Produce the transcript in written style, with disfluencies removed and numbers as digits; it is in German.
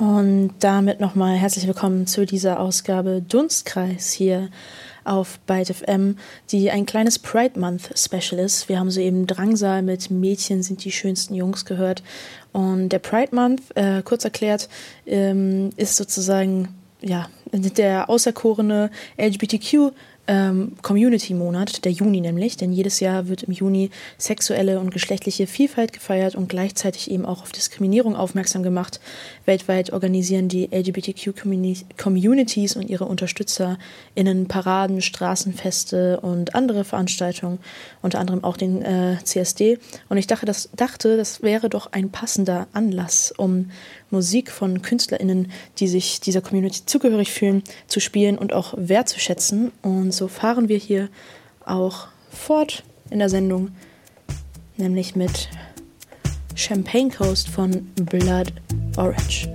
Und damit nochmal herzlich willkommen zu dieser Ausgabe Dunstkreis hier auf Byte FM, die ein kleines Pride Month Special ist. Wir haben soeben Drangsal mit Mädchen sind die schönsten Jungs gehört. Und der Pride Month, kurz erklärt, ist sozusagen der auserkorene LGBTQ Community-Monat, der Juni nämlich, denn jedes Jahr wird im Juni sexuelle und geschlechtliche Vielfalt gefeiert und gleichzeitig eben auch auf Diskriminierung aufmerksam gemacht. Weltweit organisieren die LGBTQ-Communities und ihre UnterstützerInnen Paraden, Straßenfeste und andere Veranstaltungen, unter anderem auch den CSD. Und ich dachte, das wäre doch ein passender Anlass, um Musik von KünstlerInnen, die sich dieser Community zugehörig fühlen, zu spielen und auch wertzuschätzen. Und so fahren wir hier auch fort in der Sendung, nämlich mit Champagne Coast von Blood Orange.